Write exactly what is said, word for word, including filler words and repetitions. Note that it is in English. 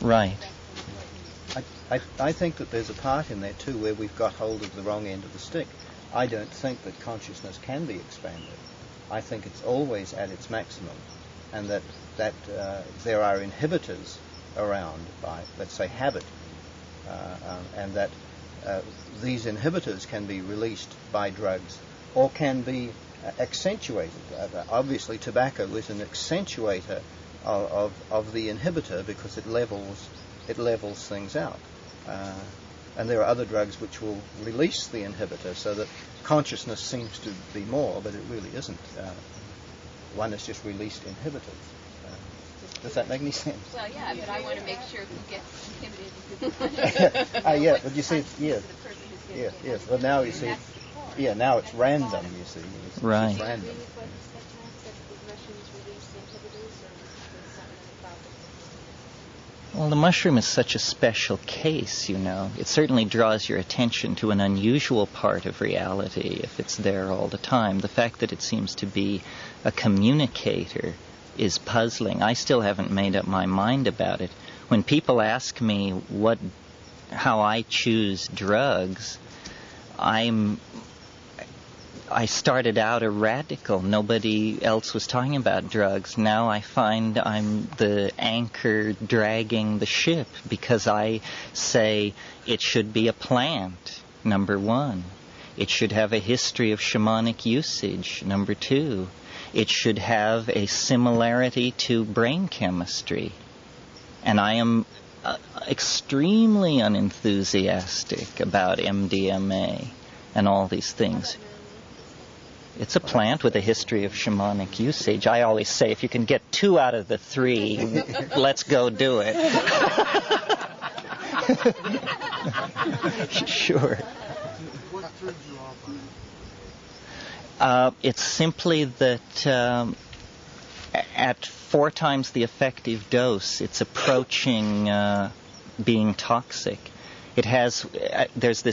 Right. I, I, I think that there's a part in there too where we've got hold of the wrong end of the stick. I don't think that consciousness can be expanded. I think it's always at its maximum, and that that uh, there are inhibitors around by, let's say, habit, uh, um, and that uh, these inhibitors can be released by drugs or can be uh, accentuated. Uh, obviously, tobacco is an accentuator of, of, of the inhibitor because it levels it levels things out. Uh, and there are other drugs which will release the inhibitor so that consciousness seems to be more, but it really isn't. Uh, one has just released inhibitors. Uh, does that make any sense? Well, yeah, but I want to make sure who gets inhibited. uh, yeah, but you see, it's, yes, yes, yes. But now you see, yeah, now it's random. You see, it's, right. It's random. Well, the mushroom is such a special case, you know. It certainly draws your attention to an unusual part of reality if it's there all the time. The fact that it seems to be a communicator is puzzling. I still haven't made up my mind about it. When people ask me what, how I choose drugs, I'm... I started out a radical. Nobody else was talking about drugs. Now I find I'm the anchor dragging the ship because I say it should be a plant, number one. It should have a history of shamanic usage, number two. It should have a similarity to brain chemistry. And I am uh, extremely unenthusiastic about M D M A and all these things. It's a plant with a history of shamanic usage. I always say, if you can get two out of the three, let's go do it. Sure. What turns you off on it? Uh, it's simply that um, at four times the effective dose, it's approaching uh, being toxic. It has, uh, there's this